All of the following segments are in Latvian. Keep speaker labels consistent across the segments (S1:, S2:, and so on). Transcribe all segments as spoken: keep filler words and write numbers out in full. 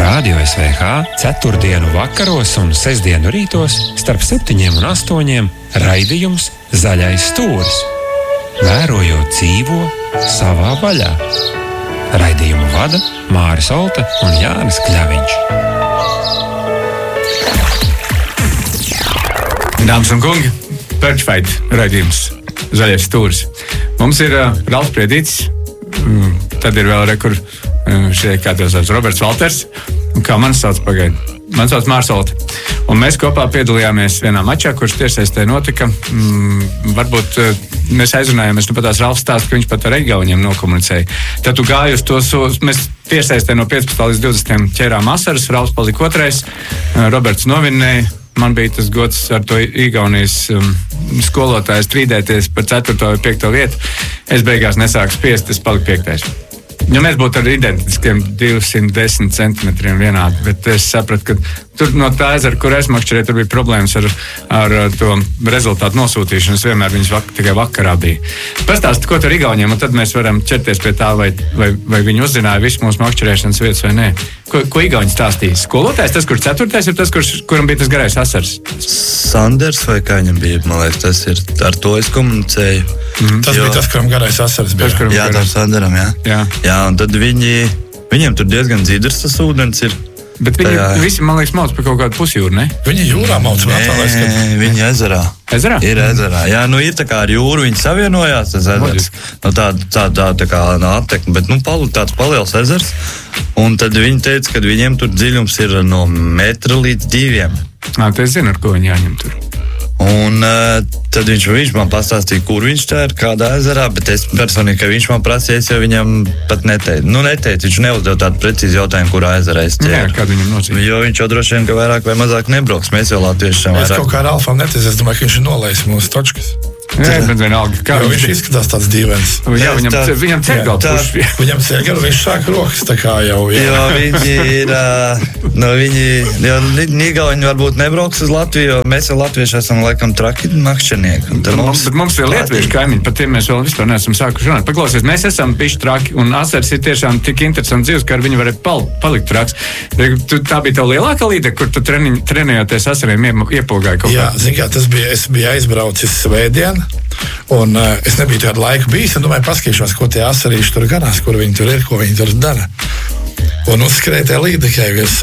S1: Radio S V H ceturtdienu vakaros un sestdienu rītos starp septiņiem un astoņiem raidījums Zaļais stūris. Vērojot dzīvo savā vaļā. Raidījumu vada Māris Olta un Jānis Kļaviņš.
S2: Dāmas un kungi, Perčfait raidījums Zaļais stūris. Mums ir uh, Ralfs Priedītis, mm, tad ir vēl rekur uh, šeit kā tev sauc Roberts Valters, un kā man sauc pagaid. Man sauc Māris Olta. Un mēs kopā piedalījāmies vienā mačā, kurš tiešsaistē notika. Mm, varbūt uh, mēs aizrunājāmies, nu pat tās Ralfs stāst, ka viņš pat ar Igauņiem nokomunicēja. Tad tu gāji uz to, so, mēs tiešsaistē no piecpadsmit līdz divdesmit ķērām asaras, Ralfs palika otrais, uh, Roberts novinnēja. Man bija tas gods ar to Igaunijas um, skolotāju strīdēties par ceturto vai piekto vietu. Es beigās nesāku spiest, es paliku piektais. Jo mēs būtu ar identiskiem divsimt desmit centimetriem vienādi, bet es sapratu, ka tur no tā ezera, kur es makšķerēju, tur bija problēmas ar, ar to rezultātu nosūtīšanu. Es vienmēr viņus vak, tikai vakarā bija. Pastāsti, ko tur Igauniem, un tad mēs varam ķerties pie tā, vai, vai, vai viņi uzzināja visu mūsu makšķerēšanas vietas vai nē. Ko, ko Igauņi stāstīja? Skolotājs, tas, kurš ceturtais, ir tas, kurš, kuram bija tas garais asars?
S3: Sanders vai kā viņam bija, man liekas, tas ir. Ar to es komunicēju.
S4: Mm. Tas jo... bija tas, kuram garais asars bija.
S3: Tas, jā, tas Sanderam, jā.
S2: jā.
S3: Jā, un tad viņi, viņiem tur diezgan dzidrs tas ūdens ir.
S2: Bet viņi tajā... visi, man liekas, mauc par kaut kādu pusjūru, ne?
S4: Viņi jūrā mauc un atvēlēs,
S3: ka... Nē, viņi ezerā.
S2: Ezerā?
S3: Ir ezerā. Jā, nu ir tā kā ar jūru viņi savienojās, tas ezers. Nu tā, tā, tā, tā kā attekme, bet nu palu, tāds paliels ezers. Un tad viņi teica, ka viņiem tur dziļums ir no metra līdz diviem.
S2: Nā, te es zinu, ar ko viņi jāņem tur.
S3: Un uh, tad viņš, viņš man pastāstīja, kur viņš tā ir, kādā ezerā, bet es personīgi, ka viņš man prasīja, es jau viņam pat neteicu. Nu, neteicu, viņš neuzdev tādu precīzi jautājumu, kurā ezerā es ķēru.
S2: Jā, kādu viņam nozīmē?
S3: Jo viņš jau droši vien, ka vairāk vai mazāk nebrauks. Mēs jau latvieši vairāk.
S4: Es kaut kā ar Alfam neteicu, es domāju, ka viņš ir nolējis mūsu točkas.
S2: Jā, bet vienalga, kā
S4: viņš izskatās tāds dīvains.
S2: Jā, viņam, tā, viņam ceļgal puši.
S4: Viņam ceļgal, viņš sāk rokas tā kā jau. Jā.
S3: Jo viņi ir, no viņi, jo Igauņi varbūt nebrauks uz Latviju, jo mēs jau latvieši esam laikam traki makšķernieki.
S2: Mums, bet mums ir lietuvieši kaimiņi, par tiem mēs vēl vispār neesam sākuši runāt. Paklausies, mēs esam bišķi traki, un asars ir tiešām tik interesants dzīves, ka ar viņu varētu pal, palikt traks. Tā bija tev lielākā līde, kur tu treni, trenējoties asariem iepilgāji kaut kā?
S4: Jā, zin kā, tas bija, es biju aizbraucis svētdien. Un uh, es nebiju tādu laiku bijis, un domāju, paskatīšos, ko tie asarīši tur ganās, kur viņi tur ir, ko viņi tur dara. Un uzskrēja tie līdekai virsū.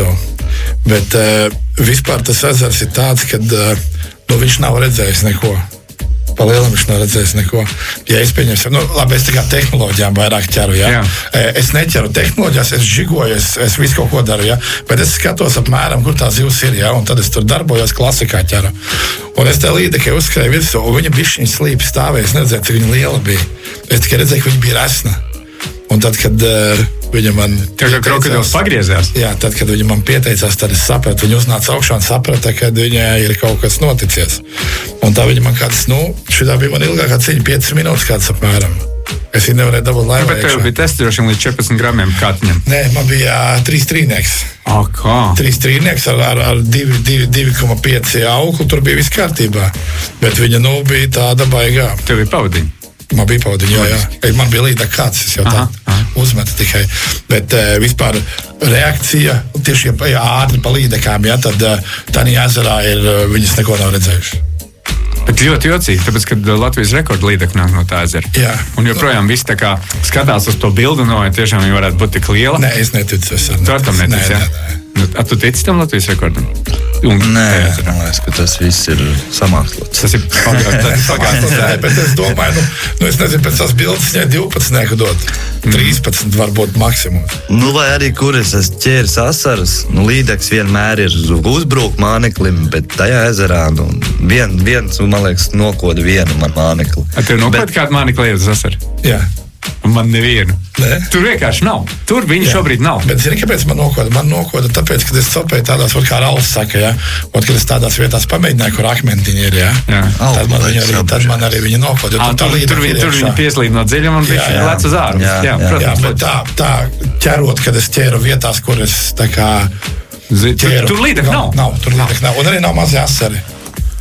S4: Bet uh, vispār tas ezers ir tāds, ka uh, nu, viņš nav redzējis neko. Pa lielam viņš nav redzējis neko. Ja es pieņemsim, nu, labi, es tā kā tehnoloģijām vairāk ķeru, jā. jā. Es neķeru tehnoloģijās, es žigoju, es, es visu kaut ko daru, jā. Bet es skatos apmēram, kur tā zivs ir, jā, un tad es tur darbojos, klasikā ķeru. Un es tā līdekai uzskrēju virsū, un viņa bišķiņa slīpi stāvēja, es neredzēju, cik viņa liela bija. Es tikai redzēju, ka viņa bija resna. Un tad, kad uh, viņa man
S2: Kā kā krokodils pagriezās?
S4: Jā, tad, kad viņa man pieteicās, tad es sapratu, viņa uznāca augšā un saprata, kad viņai ir kaut kas noticies. Un tā viņa man kāds, nu, šitā bija man ilgākā cīņa, piecas minūtes kāds apmēram. Es viņu nevarēju dabūt laivā.
S2: Bet tev bija testirošana līdz četrpadsmit gramiem kātiņam?
S4: Nē, man bija uh, trīs trīnieks.
S2: A, kā?
S4: Trīs trīnieks ar, ar, ar divi komats pieci auklu, tur bija viss kārtībā. Bet viņa, nu, bija tāda baigā.
S2: Tev bija pavadiņa?
S4: Man bija pavadiņa, jā, jā. Man bija līdz kāds, es jau tā uzmetu tikai. Bet uh, vispār reakcija, tieši ja ātri pa līdekām, jā, tad uh, tādā ezerā ir, uh, viņas neko nav redzējuši.
S2: Bet ļoti jocīgi, tāpēc, ka Latvijas rekorda līdekļa nāk no tā ezera.
S4: Jā.
S2: Un joprojām viss tā kā skatās uz to bildu, no, ja tiešām viņa varētu būt tik liela.
S4: Nē, es neticu. Es
S2: tu ar tam netici, jā? Nē, nē. A, tu tici tam Latvijas rekordam?
S3: Un, Nē, es domāju, ka tas viss ir samākslots.
S2: Tas ir pagātnes.
S4: Bet es domāju, nu, nu es nezinu, pēc tās bildes viņai divpadsmit dot. trīspadsmit varbūt maksimums.
S3: Nu, vai arī, kur es esmu ķēris asaras, nu, līdeks vienmēr ir uzbrūk māneklim, bet tajā ezerā, nu, vien, viens, man liekas, nokoda vienu man mānekli.
S2: A, tev nokoda bet... kādu mānekli uz asaru?
S4: Jā.
S2: Man nevienu.
S4: Ne?
S2: Tur vienkārši nav. Tur viņi jā. Šobrīd nav.
S4: Bet zini, kāpēc man nokoda? Man nokoda tāpēc, ka es copēju tādās, var kā Ralfs saka, jā. Un, kad es tādās vietās pamēģināju, kur akmentiņi ir, jā. jā. Tad, man arī, tad man arī viņi nokoda.
S2: À, tur tur, viņi, tur viņi pieslīd no dziļuma un viņš lec uz āru.
S3: Jā, jā,
S2: jā,
S4: jā, bet tā, tā ķerot, kad es ķēru vietās, kur es tā kā
S2: ķēru. Tur, tur līdek nav.
S4: Nav, tur līdek nav. Un arī nav mazi asari.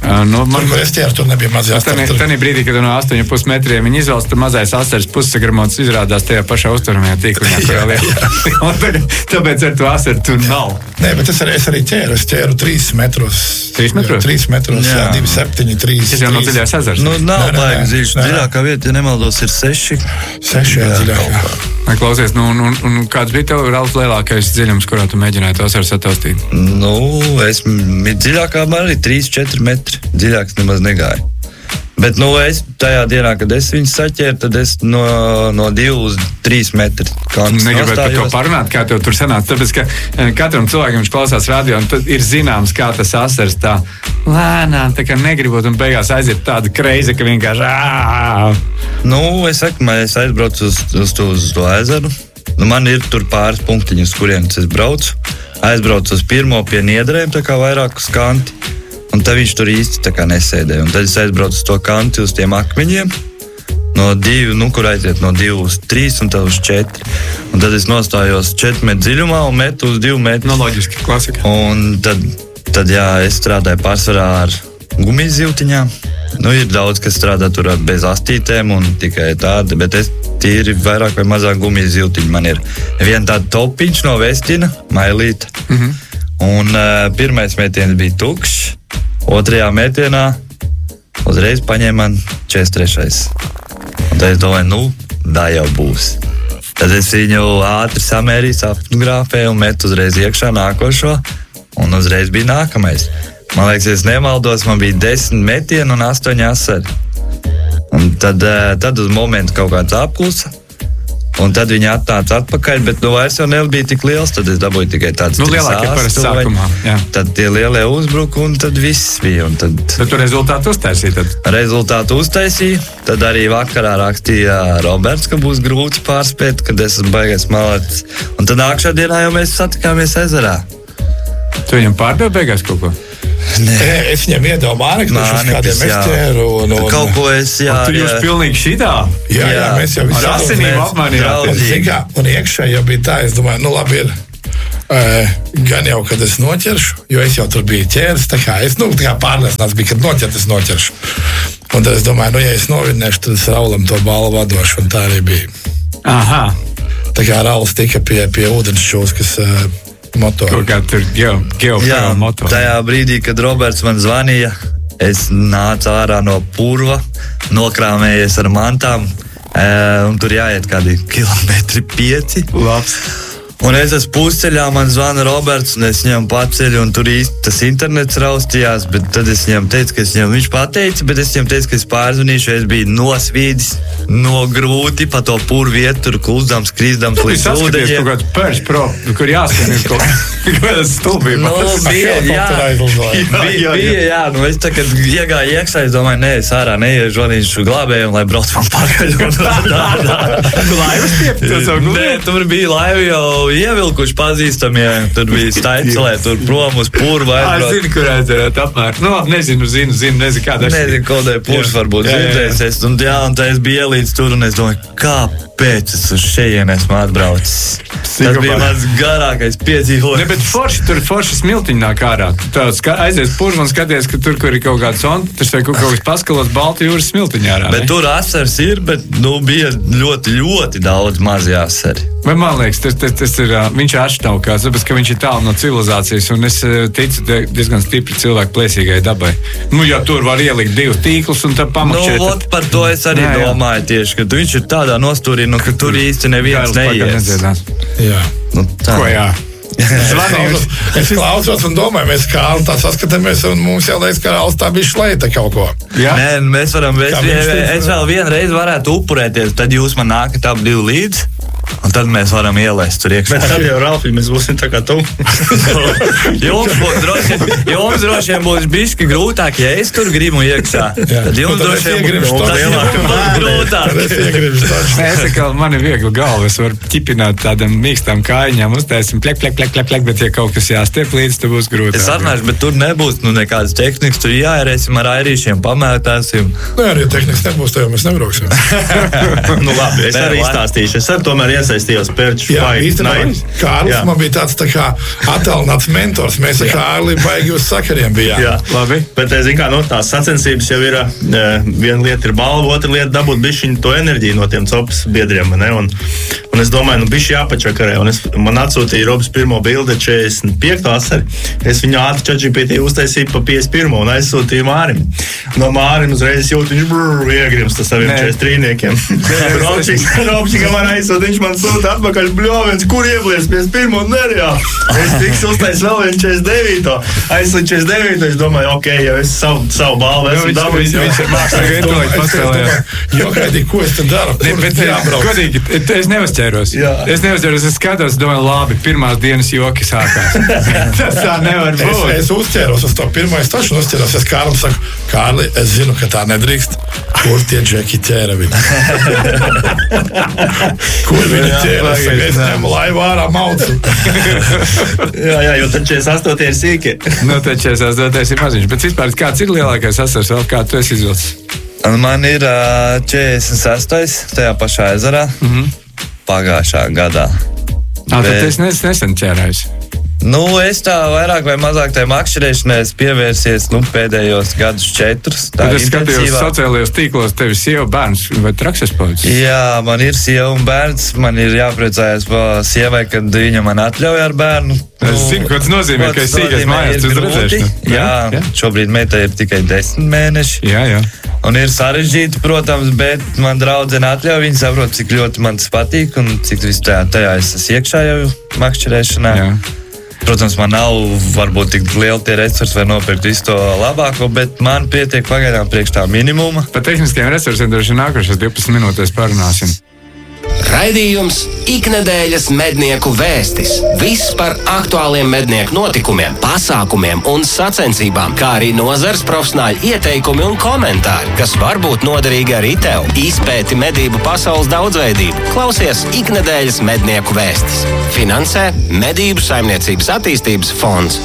S2: Nu, man,
S4: tur, kur es ķēru, tur nebija mazajā
S2: asari. Tanī brīdī, kad no astoņi komats pieci metriem viņi izvēlas, tad mazais asaris pussagramots izrādās tajā pašā uzturamajā tīkliņā, kurā lielā. Tāpēc ar to asari tur nav.
S4: Nē, bet es arī, es arī ķēru. Es ķēru trīs metros.
S2: Trīs metros?
S4: Jā, trīs metros, jā, jā divi septiņi, trīs.
S2: Tas jau nav dziļās ezers.
S3: Nu, nav baigi dziļš. Dziļākā vieta, ja nemaldos, ir seši.
S4: Seši, jā, dziļākā.
S2: Klausies, nu, un, un, un kāds bija tev, Ralf, lielākais dziļums, kurā tu mēģināji to asaru sataustīt?
S3: Nu, es dziļākā man arī trīs četri metri. Dziļāks nemaz negāja. Bet, nu, es tajā dienā, kad es viņus saķēru, tad es no, no divu uz trīs metri.
S2: Negribētu par to parunāt, kā tev tur sanāca. Tāpēc, ka katram cilvēkam, viņš klausās radio, un tad ir zināms, kā tas asars tā lēnām, tā kā negribot, un beigās aiziet tāda kreize, ka vienkārši āā.
S3: Nu, es saku, man es aizbraucu uz, uz, to, uz to ezeru. Nu, man ir tur pāris punktiņus, kurienes es braucu. Aizbraucu uz pirmo pie niedrēm, tā kā vairākus kanti. Un tad viņš tur īsti tā kā nesēdēja. Un tad es aizbraucu uz to kanti, uz tiem akmeņiem. No divu, nu, kur aiziet no divu uz trīs un tad uz četri. Un tad es nostājos četri metru dziļumā un metu uz divu metru.
S2: No loģiski, klasika.
S3: Un tad, tad jā, es strādāju pārsvarā ar gumijas ziltiņām. Nu, ir daudz, kas strādā tur bez astītēm un tikai tādi, bet es tīri vairāk vai mazāk gumijas ziltiņi. Man ir viena tāda topiņš no Vestina, mailīta. Mhm. Un uh, pirmais mētiens bija tukšs, otrajā mētienā uzreiz paņēma man četrdesmit trešais. Un tad es domāju, nu, tā jau būs. Tad es viņu ātri samērīju, apgrāfēju un metu uzreiz iekšā nākošo, un uzreiz bija nākamais. Man liekas, es nemaldos, man bija desmit metieni un astoņi asari. Un tad, uh, tad uz momentu kaut kāds apklusa. Un tad viņi atnāca atpakaļ, bet nu vairs jau nebija tik liels, tad es dabūju tikai tāds
S2: nu, lielākie parasti sākumā, jā.
S3: Tad tie lielie uzbruka un tad viss bija. Un tad...
S2: Bet tu rezultātu uztaisīji tad?
S3: Rezultātu uztaisīju, tad arī vakarā rakstīja Roberts, ka būs grūti pārspēt, kad esmu baigais malācis. Un tad nākšā dienā jau mēs satikāmies ezerā.
S2: Tu viņam pārdevi beigās kaut ko?
S4: Nē. Es viņam iedevu mānekļus, uz kādiem es ķēru. Un, un...
S3: Kaut ko es, jā.
S2: Un tu jūs
S3: jā.
S2: pilnīgi šitā?
S4: Jā, jā, mēs jau
S2: ar asinīm apmainījāmies.
S4: Un iekšā jau bija tā, es domāju, nu labi ir. Uh, gan jau, kad es noķeršu, jo es jau tur biju ķēris, tā kā es, nu, tā kā pārliecināts bija, kad noķert, es noķeršu. Un tad es domāju, nu, ja es novidināšu, tad es Raulam to balvu vadošu, un tā arī bija.
S2: Aha.
S4: Tā kā Rauls tika pie, pie ūdensšūs, kas... Uh, motoru.
S2: Kaut kā tur geoprāva motoru.
S3: Tajā brīdī, kad Roberts man zvanīja, es nācu ārā no purva, nokrāmējies ar mantām, e, un tur jāiet kādi kilometri pieci.
S2: Labs.
S3: Un es esmu pusceļā, man zvana Roberts, un es viņam paceļu, un tur īsti tas internets raustījās, bet tad es viņam teicu, ka es viņam, viņš pateica, bet es viņam teicu, ka es pārzvanīšu, es biju nosvīdis, no grūti pa to purvu vietu, tur kūzdams, krīzdams līdz ūdeņiem.
S2: Tu biji saskaties kaut kāds Pērš Pro, kur jāskan ir kaut kādas stulbības.
S3: Nu, bija, jā, bija, bija, jā, nu es tā, kad iegāju iekšā, es domāju, nē, es ārā neiešu, zvanīšu glābēju, lai brauc man pakaļ.
S2: Tu laivas piepti to savu glābēju?
S3: Nē, tur bija laiva jau ievilkuši pazīstamie, tur bija Staicelē, tur prom uz purvu aizbraukt.
S2: Ā, zinu, kur aizdarāt apmēr. Nu, nezinu, zinu, zinu, nezinu, kādā.
S3: Nezinu, kodai purs varbūt dzirdēsies. Un jā, un tā es biju ielīdz tur, un es domāju, kāpēc es uz šeien esmu atbraucis. Tas bija mans garākais piedzīvojums.
S2: Ne, bet forši, tur forši smiltiņi nāk ārā. Tu aizies purvu un skaties, ka tur, kur ir kaut kāds on, tur vai kaut kāds paskalos Balti jūras smiltiņi ārā.
S3: Bet ne? Tur asars ir, bet, nu, bija ļoti, ļoti daudz mazi asari.
S2: Vai man liekas, tas, tas, tas ir, viņš ir atšķaukās, tāpēc, ka viņš ir tālu no civilizācijas, un es ticu diezgan stipri cilvēku plēsīgai dabai. Nu, ja tur var ielikt divus tīklus, un tad pamakšēt.
S3: Nu, ot, par to es arī jā, jā. domāju tieši, ka viņš ir tādā nostūrī, nu, ka tur īsti neviens neies.
S4: Jā.
S3: Nu, tā.
S2: Ko jā?
S4: Zvanījums. Es klausos un domāju, mēs kā tā saskatāmies, un mums jau liekas, ka Rauls tā bija šleita kaut ko.
S3: Jā? Nē, mēs varam, es, es vēl vienreiz varētu upurēties, tad jūs man nākat ap divu līdz. Un tad mēs varam ielaist tur iekšā.
S5: Bet tad jau, Ralfi, mēs būsim tā kā tu.
S3: jums, būs droši, jums droši vien būs bišķi grūtāk, ja es tur gribu iekšā. Jā. Tad jums
S4: tad
S3: droši vien būs grūtāk.
S2: Es saku, man ir viegli galva, es varu ķipināt tādam mīkstām kājiņām, uztaisim plek, plek, plek, plek, plek, bet ja kaut kas jāstiep līdz, tad būs grūtāk.
S3: Es atnāšu, bet tur nebūs nu, nekādas tehnikas, tur jāierēsim ar airīšiem, pamētāsim.
S4: Nē, arī tehnikas nebūs, tad jau mēs nebrauksim.
S5: Nu labi, es arī izstāstīšu. Es arī tomēr iesaistījos Perch
S4: Jā,
S5: Fight
S4: īstenībā
S5: Night.
S4: Kārlis
S5: Jā.
S4: man bija tāds tā kā attālināts mentors. Mēs ar Kārli baigi uz sakariem bijām.
S5: Jā,
S2: Labi.
S5: Bet, zin kā, no tās sacensības jau ir, uh, viena lieta ir balva, otra lieta dabūt bišķiņu to enerģiju no tiem copas biedriem, ne? Un, un es domāju, nu bišķi jāpačakarē, un es, man atsūtīja Robs pirmo bildi četrdesmit piekto asari, es viņu ātri ChatGPT uztaisīju pa piecdesmit pirmo un aizsūtīju Mārim. No Mārim uzreiz jūt, viņš brrr, iegrims tas saviem četrdesmit trīniekiem. Robčikam man aizsūt, viņš man sūta atpakaļ bļoviens, kur ieblies piecdesmit pirmo nereāli. Es tiks uztais vēl vien četrdesmit devīto Aizsūt četrdesmit devīto Es domāju, ok, jau es savu, savu balvu esmu dabūjis.
S2: Viņš ir mākslīgi intelekti paspēlējās.
S4: Jo, gaidī, ko es te daru?
S2: Ne, bet, godīgi, es neuzķēros.
S5: Jā.
S2: Es neuzķēros, es skatos, domāju, labi, pirmās dienas joki sākās. Tas tā nevar
S4: Es,
S2: būt.
S4: es uzķēros uz to pirmo, es taču uzķēros. Es Kārlim saku, Kārli, es zinu, ka tā nedrīkst. Kur tie džeki ķēra viņu? Kur viņi ķēra? Es ņemu laivu ārā maucu.
S5: Jā, jā, jo tad četrdesmit astotie ir sīki.
S2: Nu, tad četrdesmit astotais ir maziņš. Bet vispār, kāds ir lielākais asars vēl, kā tu esi izvilcis?
S3: Man ir uh, četrdesmit sestais tajā pašā ezerā
S2: Mhm.
S3: pagājušā gadā.
S2: Ā, tad
S3: Bet-
S2: es nes, nesen ķērājos.
S3: Nu, es tā vairāk vai mazāk tajā makšķerēšanai esmu pievērsies nu, pēdējos gadus četrus. Tā
S2: Tad es skatījos
S3: intensīvāk.
S2: sociālajos tīklos, tevi sieva, bērns vai trakses paudzes.
S3: Jā, man ir sieva un bērns. Man ir jāpriecājas par sievai, kad viņa man atļauj ar bērnu.
S2: Es zinu, ko tas nozīmē,
S3: ko
S2: ka
S3: tas
S2: es sīkais
S3: nozīmē,
S2: mājās
S3: ir
S2: uz
S3: grūti.
S2: redzēšanu.
S3: Jā,
S2: Jā, jā.
S3: šobrīd meitai ir tikai desmit mēneši.
S2: Jā, jā.
S3: Un ir sarežģīti, protams, bet man draudzene atļauj. Viņa saprot, cik ļoti man tas patīk un cik viss tajā, tajā es esmu iekšā jau makšķerēšanā.
S2: Jā.
S3: Protams, man nav varbūt tik lieli tie resursi, vai nopirkt visu to labāko, bet man pietiek pagaidām priekš tā minimuma.
S2: Par tehniskiem resursiem droši vien nākošais divpadsmit minūtēs parunāsim.
S6: Raidījums iknedēļas mednieku vēstis. Viss par aktuāliem mednieku notikumiem, pasākumiem un sacensībām, kā arī nozares profesionāļu ieteikumi un komentāri, kas var būt noderīgi arī tev. Izpēti medību pasaules daudzveidību. Klausies iknedēļas mednieku vēstis. Finansē Medību saimniecības attīstības fonds.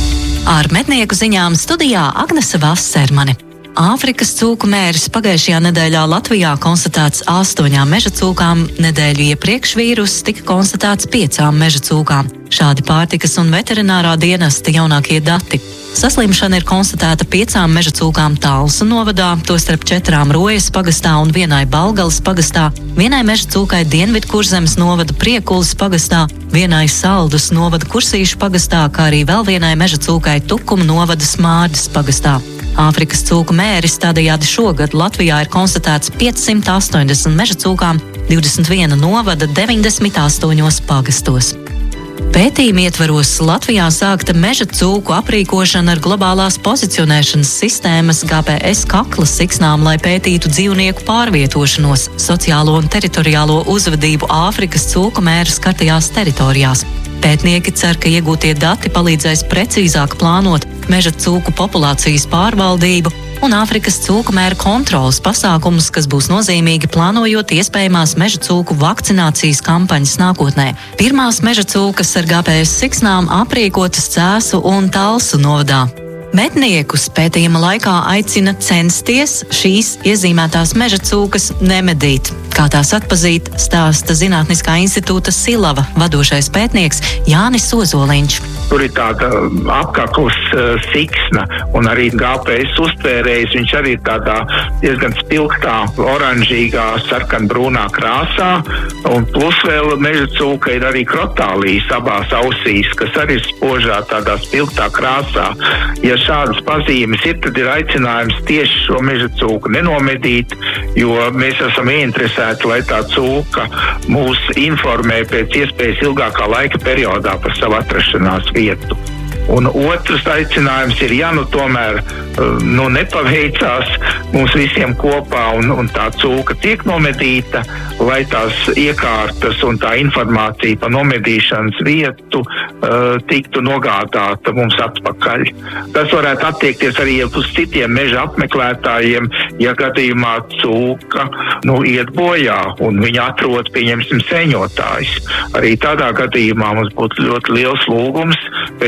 S7: Ar mednieku ziņām studijā Agnese Vassermane. Āfrikas cūku mēris pagājušajā nedēļā Latvijā konstatēts astoņām meža cūkām, nedēļu iepriekš vīruss tika konstatēts piecām meža cūkām. Šādi pārtikas un veterinārā dienesta jaunākie dati. Saslimšana ir konstatēta piecām meža cūkām Talsu novadā, tostarp četrām Rojas pagastā un vienai Balgalas pagastā, vienai meža cūkai Dienvidkurzemes novada Priekulas pagastā, vienai Saldus novada Kursīšu pagastā, kā arī vēl vienai meža cūkai Tukuma novada Smārdas pagastā. Āfrikas cūku mēris tādējādi šogad Latvijā ir konstatēts piecsimt astoņdesmit meža cūkām, divdesmit viena novada deviņdesmit astoņos pagastos. Pētījuma ietvaros Latvijā sākta meža cūku aprīkošana ar globālās pozicionēšanas sistēmas G P S kakla siksnām, lai pētītu dzīvnieku pārvietošanos, sociālo un teritoriālo uzvedību Āfrikas cūku mēra skartajās teritorijās. Pētnieki cer, ka iegūtie dati palīdzēs precīzāk plānot meža cūku populācijas pārvaldību un Āfrikas cūku mēra kontrolas pasākumus, kas būs nozīmīgi plānojot iespējamās meža cūku vakcinācijas kampaņas nākotnē. Pirmās meža cūkas ar G P S siksnām aprīkotas Cēsu un Talsu novadā. Medniekus pētījuma laikā aicina censties šīs iezīmētās meža cūkas nemedīt. Kā tās atpazīt, stāsta Zinātniskā institūta Silava vadošais pētnieks Jānis Ozoliņš.
S8: Tur ir tāda apkakls uh, siksna un arī G P S uztvērējs. Viņš arī ir tādā diezgan spilgtā, oranžīgā, sarkanbrūnā krāsā. Un plus vēl meža cūka ir arī krotālijas abās ausīs, kas arī ir spožā tādā spilgtā krāsā. Ja šādas pazīmes ir, tad ir aicinājums tieši šo meža cūku nenomedīt, jo mēs esam ieinteresēti, lai tā cūka mūs informē pēc iespējas ilgākā laika periodā par savu atrašanās vietu. Un otrs aicinājums ir, ja nu tomēr nu, nepaveicās mums visiem kopā un, un tā cūka tiek nomedīta, lai tās iekārtas un tā informācija par nomedīšanas vietu uh, tiktu nogādāta mums atpakaļ. Tas varētu attiekties arī uz citiem meža apmeklētājiem, ja gadījumā cūka nu, iet bojā un viņa atrod, pieņemsim, seņotājs. Arī tādā gadījumā mums būtu ļoti liels lūgums pēc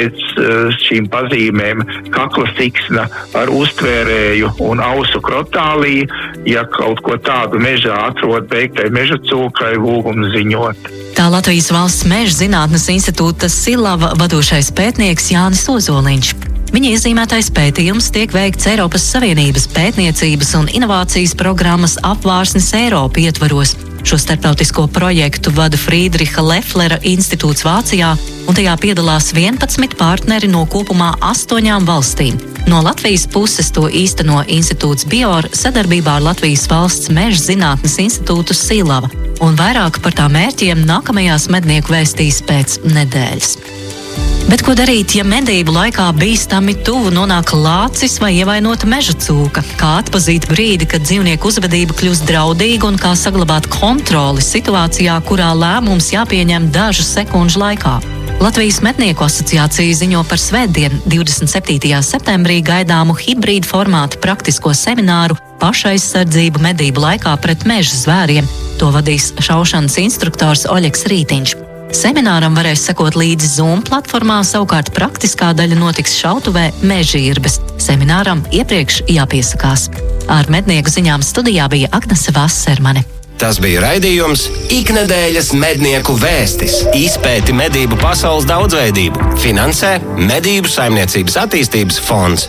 S8: šīm pazīmēm kakla siksna ar uztvērēju un ausu krotāliju. Ja kaut ko tādu mežā atrod, beigtai meža cūkai lūgumu ziņot.
S7: Tā Latvijas Valsts Meža zinātnes institūta Silava vadošais pētnieks Jānis Ozoliņš. Viņa iezīmētais pētījums tiek veikts Eiropas Savienības pētniecības un inovācijas programmas Apvārsnes Eiropa ietvaros. Šo starptautisko projektu vada Friedriha Lefflera institūts Vācijā, un tajā piedalās vienpadsmit partneri no kopumā astoņām valstīm. No Latvijas puses to īsteno institūts Bior sadarbībā ar Latvijas Valsts Meža zinātnes institūtu Silava, un vairāk par tā mērķiem nākamajās mednieku vēstīs pēc nedēļas. Bet ko darīt, ja medību laikā bīstami tuvu nonāk lācis vai ievainota meža cūka? Kā atpazīt brīdi, kad dzīvnieku uzvedība kļūst draudīga, un kā saglabāt kontroli situācijā, kurā lēmums jāpieņem dažu sekundžu laikā? Latvijas mednieku asociācija ziņo par svētdienu, divdesmit septītajā septembrī gaidāmu hibrīdu formātu praktisko semināru pašaizsardzību medību laikā pret meža zvēriem. To vadīs šaušanas instruktors Oļegs Rītiņš. Semināram varēs sekot līdzi Zoom platformā, savukārt praktiskā daļa notiks šautuvē Mežirbes. Semināram iepriekš jāpiesakās. Ar mednieku ziņām studijā bija Agnese Vassermane.
S6: Tas bija raidījums Iknedēļas mednieku vēstis. Izpēti medību pasaules daudzveidību. Finansē Medību saimniecības attīstības fonds.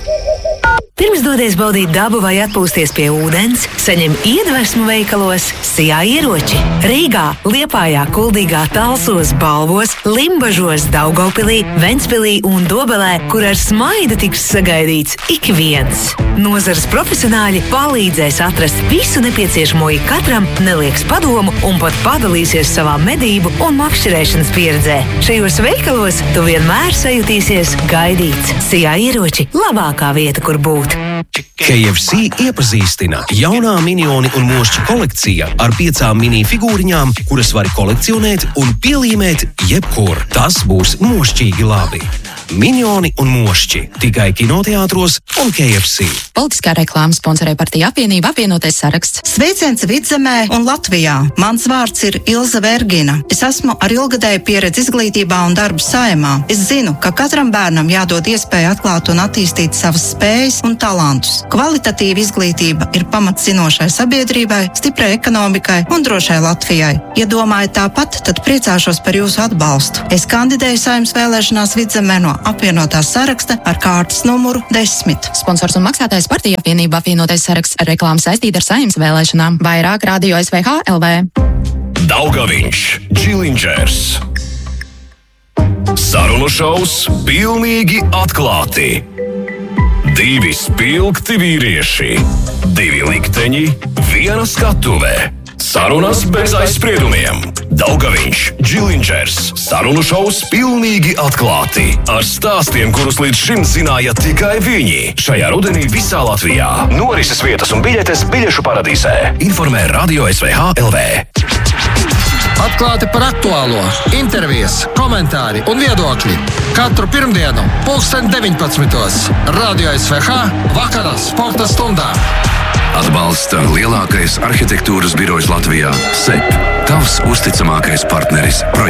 S9: Pirms dodies baudīt dabu vai atpūsties pie ūdens, saņem iedvesmu veikalos Sijā ieroči. Rīgā, Liepājā, Kuldīgā, Talsos, Balvos, Limbažos, Daugavpilī, Ventspilī un Dobelē, kur ar smaidu tiks sagaidīts ik viens. Nozares profesionāļi palīdzēs atrast visu nepieciešamo ikatram, nelieks padomu un pat padalīsies savā medību un makšķerēšanas pieredzē. Šajos veikalos tu vienmēr sajutīsies gaidīts. Sijā ieroči – labākā vieta, kur būt.
S10: K F C iepazīstina jaunā minioni un mošķi kolekcija ar piecām mini figūriņām, kuras var kolekcionēt un pielīmēt jebkur. Tas būs mošķīgi labi. Minioni un mošķi tikai kinoteātros un K F C.
S11: Politiskā reklāma sponsorē partija apvienība apvienotais saraksts.
S12: Sveiciens Vidzemē un Latvijā. Mans vārds ir Ilze Vergina. Es esmu ar ilgadēju pieredzi izglītībā un darbu saimā. Es zinu, ka katram bērnam jādod iespēja atklāt un attīstīt savas spējas un talantus. Kvalitatīva izglītība ir pamats zinošai sabiedrībai, stiprai ekonomikai un drošai Latvijai. Ja domājat tāpat, tad priecāšos par jūsu atbalstu. Es kandidēju saimnes vēlēšanās Vidzemē no apvienotās saraksta ar kārtas numuru desmit.
S11: Sponsors un maksātājs partija apvienība apvienotais saraksts ar reklāmu saistīta ar saimnes vēlēšanām. Vairāk radio S V H L V.
S13: Daugaviņš, Džilindžers. Sarunu šovs pilnīgi atklāti. Divi spilgti vīrieši, divi likteņi, viena skatuve. Sarunas bez aizspriedumiem. Daugaviņš, Džilindžers. Sarunu šovs pilnīgi atklāti. Ar stāstiem, kurus līdz šim zināja tikai viņi. Šajā rudenī visā Latvijā. Norises vietas un biļetes biļešu paradīzē. Informē Radio S V H L V.
S14: Atklāti par aktuālo, intervijas, komentāri un viedokļi. Katru pirmdienu, pulksten deviņpadsmitos. Radio S V H vakarā sporta stundā.
S13: Atbalsta lielākais arhitektūras birojs Latvijā – S E P. Tavs uzticamākais partneris.